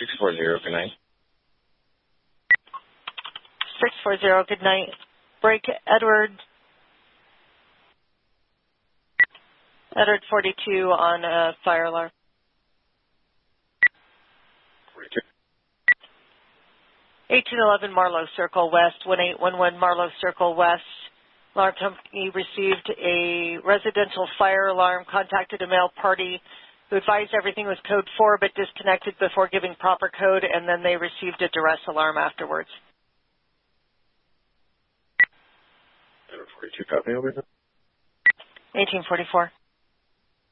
640, good night. 640, good night. Break Edward 42 on a fire alarm. 42. 1811 Marlowe Circle West, 1811 Marlowe Circle West. Alarm company received a residential fire alarm, contacted a male party who advised everything was code 4 but disconnected before giving proper code, and then they received a duress alarm afterwards. 42, copy over. 1844.